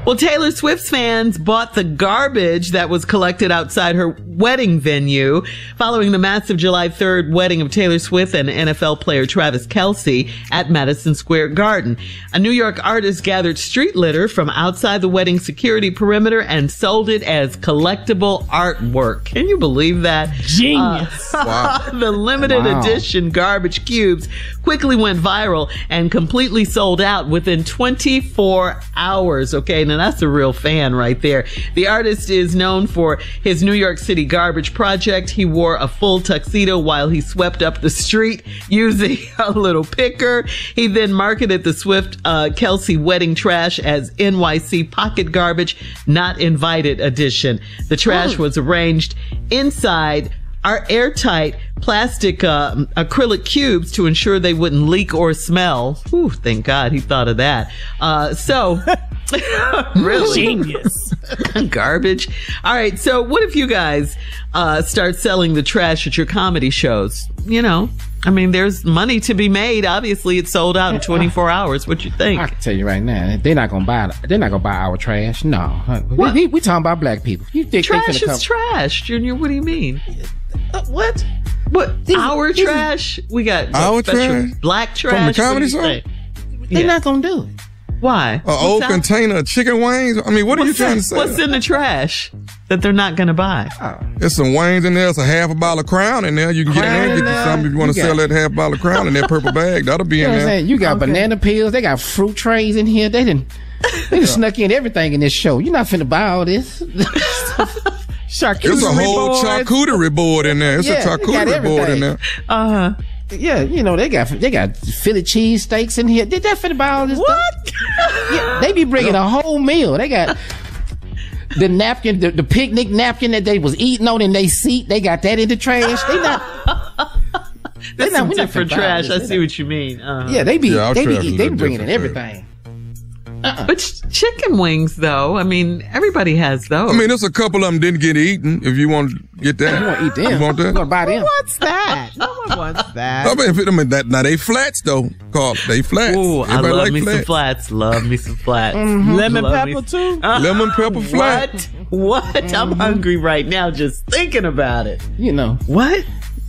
Well, Taylor Swift's fans bought the garbage that was collected outside her wedding venue following the massive July 3rd wedding of Taylor Swift and NFL player Travis Kelce at Madison Square Garden. A New York artist gathered street litter from outside the wedding security perimeter and sold it as collectible artwork. Can you believe that? Genius. Wow. The limited edition garbage cubes quickly went viral and completely sold out within 24 hours. Okay, now that's a real fan right there. The artist is known for his New York City garbage project. He wore a full tuxedo while he swept up the street using a little picker. He then marketed the Swift Kelce wedding trash as NYC pocket garbage, not invited edition. The trash was arranged inside our airtight plastic acrylic cubes to ensure they wouldn't leak or smell. Ooh, thank God he thought of that. Really? Genius. Garbage. All right. So what if you guys start selling the trash at your comedy shows? You know, I mean, there's money to be made. Obviously, it sold out in 24 hours. What you think? I can tell you right now, they're not gonna buy our trash. No, we talking about black people. You think trash is trash, Junior? What do you mean? What? What? Our trash? We got our trash? Black trash from the comedy show. They're not gonna do it. Why? An old container of chicken wings? I mean, what are you trying to say? What's in the trash that they're not going to buy? There's some wings in there. There's a half a bottle of Crown in there. You can get in there and get you something if you want to sell that half bottle of Crown in that purple bag. That'll be in there. You got banana peels. They got fruit trays in here. They snuck in everything in this show. You're not finna buy all this. Charcuterie There's a whole charcuterie board in there. It's a charcuterie board in there. Yeah, you know, they got Philly cheese steaks in here. Did that finna buy all this stuff? Yeah, they be bringing a whole meal. They got the napkin, the picnic napkin that they was eating on in their seat. They got that in the trash. That's some different trash. I see what you mean. Yeah, they be bringing in everything. But chicken wings, though, I mean, everybody has those. I mean, there's a couple of them didn't get eaten. If you want to get that, you want to eat them. You want that? You want to buy them? Who wants that? No one wants that. I mean, now they flats though. Carl, they flats. Ooh, I love me some flats. Love me some flats. Mm-hmm. Lemon pepper too. Lemon pepper flat. What? Mm-hmm. I'm hungry right now just thinking about it. You know what?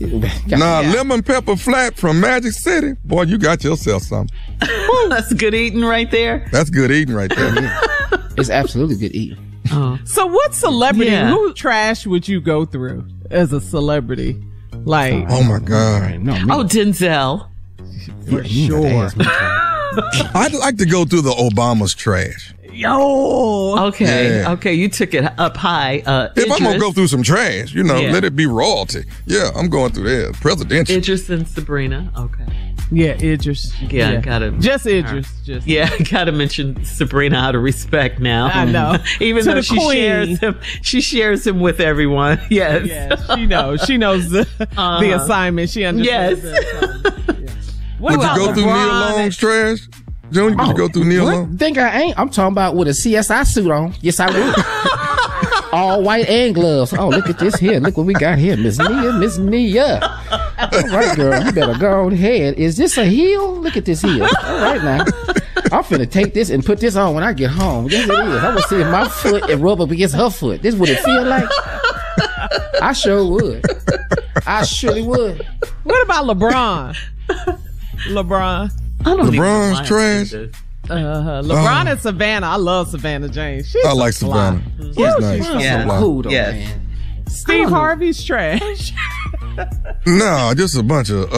Lemon pepper flat from Magic City. Boy, you got yourself something. That's good eating right there. That's good eating right there. It's absolutely good eating. So what celebrity, who trash would you go through as a celebrity? Like, oh my God. Denzel. For sure. I'd like to go through the Obama's trash. Yo. Okay. Yeah. Okay. You took it up high. If I'm going to go through some trash, let it be royalty. Yeah, I'm going through there. Presidential. Idris and Sabrina. Okay. Yeah, Idris. Yeah, gotta. Just Idris. Gotta mention Sabrina out of respect now. I know. Even though she shares him with everyone. Yes. Yeah, she knows the assignment. She understands the assignment. Yeah. Would you go through Neil Long's trash? Junior, would you go through Neil Long? Think I ain't. I'm talking about with a CSI suit on. Yes, I would. All white and gloves. Oh, look at this here. Look what we got here. Miss Nia. All right, girl. You better go ahead. Is this a heel? Look at this heel. All right, now. I'm finna take this and put this on when I get home. Yes, it is. I'm gonna see if my foot and rub up against her foot. This is what it feel like. I sure would. I surely would. What about LeBron? LeBron's trash. LeBron and Savannah. I love Savannah James. I like Savannah. She's nice. Yeah, cool though, man. Steve Harvey's trash. No, just a bunch of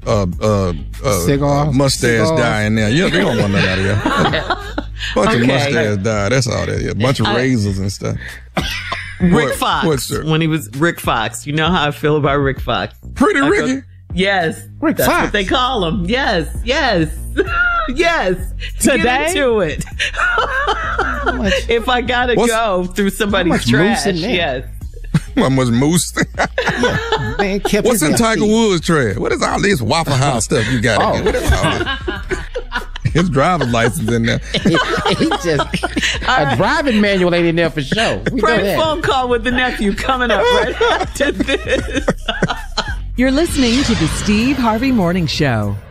mustache dye in there. Yeah, they don't want none out of there. Bunch of mustache dye. That's all that is. Bunch of razors and stuff. Rick Fox. When he was Rick Fox. You know how I feel about Rick Fox. Pretty Ricky. Yes. Rick That's Fox. what they call him. Yes. Yes. Today? Get into it. If I gotta go through somebody's trash. Yes. How much moose? Man, what's in Tiger Woods' trash? What is all this Waffle House stuff you got in here? What is all this? His driver's license in there. He just a driving manual ain't in there for sure. Prank phone call with the nephew coming up right after this. You're listening to the Steve Harvey Morning Show.